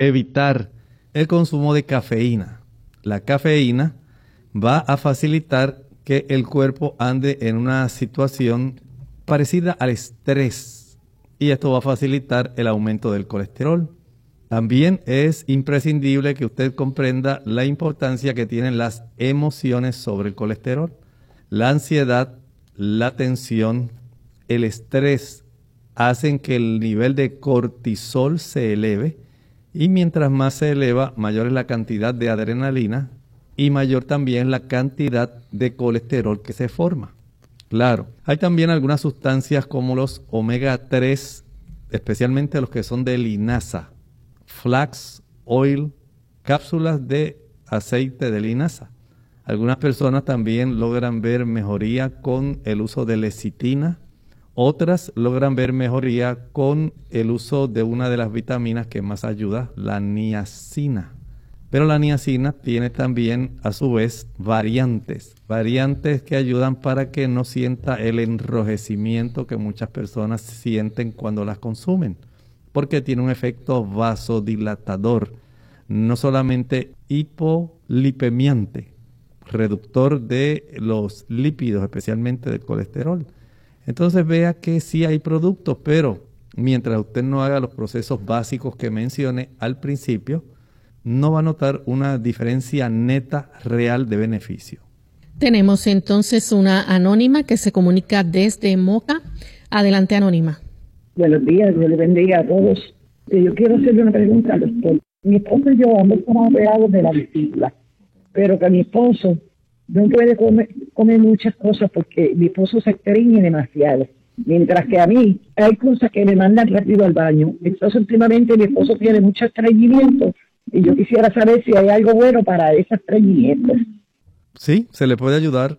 evitar el consumo de cafeína. La cafeína va a facilitar que el cuerpo ande en una situación parecida al estrés y esto va a facilitar el aumento del colesterol. También es imprescindible que usted comprenda la importancia que tienen las emociones sobre el colesterol. La ansiedad, la tensión, el estrés hacen que el nivel de cortisol se eleve y mientras más se eleva, mayor es la cantidad de adrenalina y mayor también la cantidad de colesterol que se forma. Claro, hay también algunas sustancias como los omega 3, especialmente los que son de linaza, flax oil, cápsulas de aceite de linaza. Algunas personas también logran ver mejoría con el uso de lecitina. Otras logran ver mejoría con el uso de una de las vitaminas que más ayuda, la niacina. Pero la niacina tiene también, a su vez, variantes que ayudan para que no sienta el enrojecimiento que muchas personas sienten cuando las consumen, porque tiene un efecto vasodilatador, no solamente hipolipemiante, reductor de los lípidos, especialmente del colesterol. Entonces vea que sí hay productos, pero mientras usted no haga los procesos básicos que mencioné al principio, no va a notar una diferencia neta real de beneficio. Tenemos entonces una anónima que se comunica desde Moca. Adelante, anónima. Buenos días, Dios le bendiga a todos. Yo quiero hacerle una pregunta al doctor. Mi esposo y yo ambos estamos operados de la vesícula, pero que mi esposo no puede comer muchas cosas porque mi esposo se estreñe demasiado. Mientras que a mí hay cosas que me mandan rápido al baño. Entonces últimamente mi esposo tiene mucho estreñimiento y yo quisiera saber si hay algo bueno para ese estreñimiento. Sí, se le puede ayudar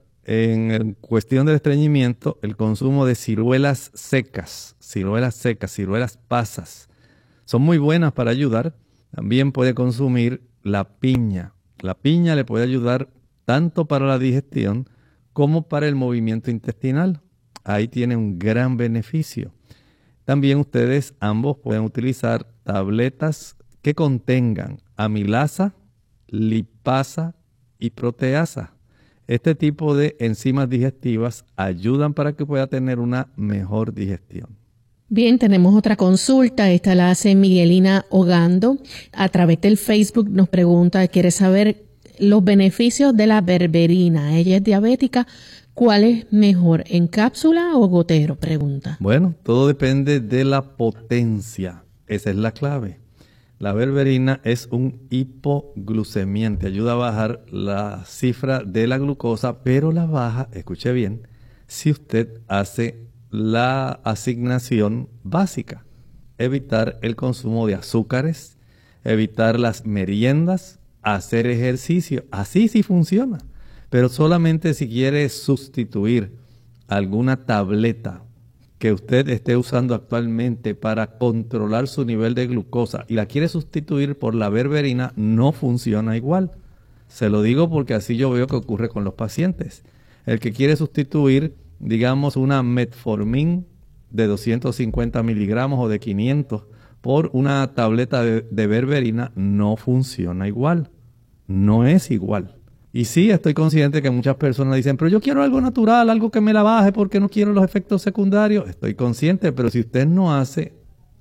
en cuestión del estreñimiento, el consumo de ciruelas secas, ciruelas pasas. Son muy buenas para ayudar. También puede consumir la piña. La piña le puede ayudar tanto para la digestión como para el movimiento intestinal. Ahí tiene un gran beneficio. También ustedes ambos pueden utilizar tabletas que contengan amilasa, lipasa y proteasa. Este tipo de enzimas digestivas ayudan para que pueda tener una mejor digestión. Bien, tenemos otra consulta. Esta la hace Miguelina Ogando. A través del Facebook nos pregunta, quiere saber los beneficios de la berberina. Ella es diabética. ¿Cuál es mejor, en cápsula o gotero? Pregunta. Bueno, todo depende de la potencia. Esa es la clave. La berberina es un hipoglucemiante, ayuda a bajar la cifra de la glucosa, pero la baja, escuche bien, si usted hace la asignación básica. Evitar el consumo de azúcares, evitar las meriendas, hacer ejercicio. Así sí funciona, pero solamente si quiere sustituir alguna tableta que usted esté usando actualmente para controlar su nivel de glucosa y la quiere sustituir por la berberina, no funciona igual. Se lo digo porque así yo veo que ocurre con los pacientes. El que quiere sustituir, digamos, una metformin de 250 miligramos o de 500 por una tableta de berberina, no funciona igual. No es igual. Y sí, estoy consciente que muchas personas dicen, pero yo quiero algo natural, algo que me la baje porque no quiero los efectos secundarios. Estoy consciente, pero si usted no hace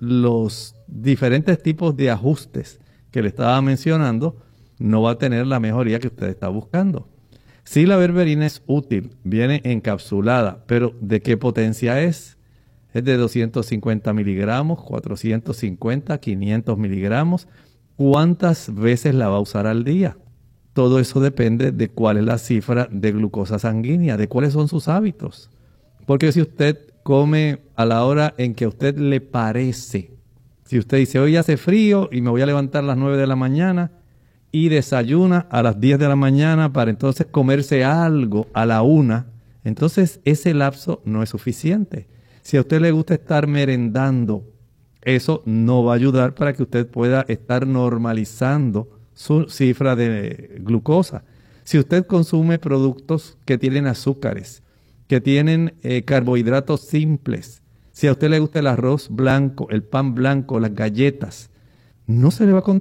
los diferentes tipos de ajustes que le estaba mencionando, no va a tener la mejoría que usted está buscando. Sí, la berberina es útil, viene encapsulada, pero ¿de qué potencia es? Es de 250 miligramos, 450, 500 miligramos. ¿Cuántas veces la va a usar al día? Todo eso depende de cuál es la cifra de glucosa sanguínea, de cuáles son sus hábitos. Porque si usted come a la hora en que a usted le parece, si usted dice, hoy hace frío y me voy a levantar a las 9 de la mañana y desayuna a las 10 de la mañana para entonces comerse algo a la 1, entonces ese lapso no es suficiente. Si a usted le gusta estar merendando, eso no va a ayudar para que usted pueda estar normalizando su cifra de glucosa. Si usted consume productos que tienen azúcares, que tienen carbohidratos simples, si a usted le gusta el arroz blanco, el pan blanco, las galletas, no se le va a